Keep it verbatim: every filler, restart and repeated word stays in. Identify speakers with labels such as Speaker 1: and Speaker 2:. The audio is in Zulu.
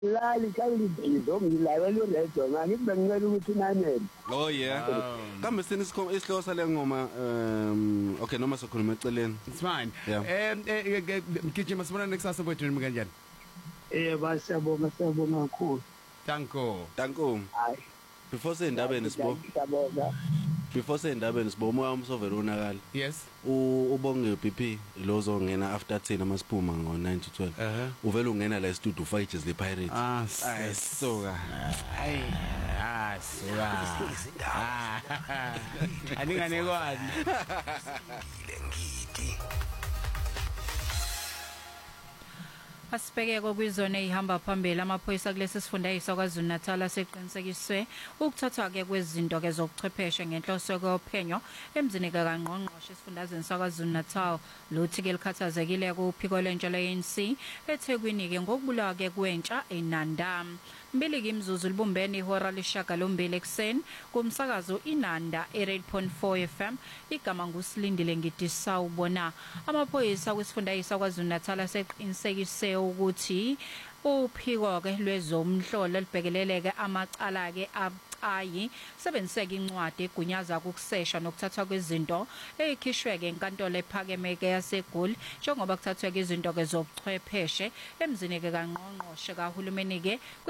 Speaker 1: lali kalibhizo ngilalela uredio manje bengicela ukuthi nanele.
Speaker 2: Oh yeah. Kambe sini isihloko sale ngoma um okay noma sokhuluma eceleni.
Speaker 3: It's fine.
Speaker 2: Yeah.
Speaker 3: Eh ngijima sibona nekusasa boyini nimi kanjani?
Speaker 1: Eh basiyabonga siyabonga kakhulu.
Speaker 3: Danko.
Speaker 2: Danko.
Speaker 1: Hayi.
Speaker 2: Before sendabeni sibo.
Speaker 1: Siyabonga.
Speaker 2: Before sendabeni sibo umoya umsovela unakala.
Speaker 3: Yes.
Speaker 2: Ubonge B P lozo ngena after ten amasiphuma ngo nine to twelve. Uvela ungena la studio fight the Pirates.
Speaker 3: Ah,
Speaker 2: ay soka.
Speaker 3: Ay, ah, soka. Aningane kwani?
Speaker 4: Asibheke kwizona ehamba phambili amaphoyisa kulesi sifundazwe kwaZulu Natal aseqinisekiswe ukuthathwa ke kwezinto ke zokuchwepheshe ngenhloso yophenyo emzini kaNgqongqoshe esifundazweni sakwaZulu Natal lothi ke likhathazekile kuphiko lwentsha le-A N C eThekwini ke ngokubulawa ke kwentsha eNanda. Mbili kimzuzu libumbene ihora lishaka lombili ekseni kumsakazo iNanda eight point four F M igama ngusilindile ngidisa ubona amaphoyisa kwisifundazwe kwaZulu Natal aseqinisekise ukuthi uphiko ke lwezomhlolo libhekeleleke amacala ke ayi sebenziseka incwadi egunyaza ukusesha nokuthathwa kwezinto eyikhishweke enkantolo ephakeme ke yaseGoli njengoba kuthathwa izinto ke zobuchwepheshe emzini ke kaNgqongqoshe kahulumeni ke